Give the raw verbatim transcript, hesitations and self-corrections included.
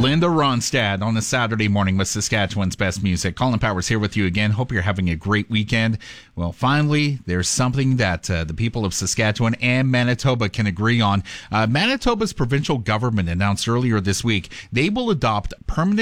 Linda Ronstadt on a Saturday morning with Saskatchewan's best music. Colin Powers here with you again. Hope you're having a great weekend. Well, finally, there's something that uh, the people of Saskatchewan and Manitoba can agree on. Uh, Manitoba's provincial government announced earlier this week they will adopt permanent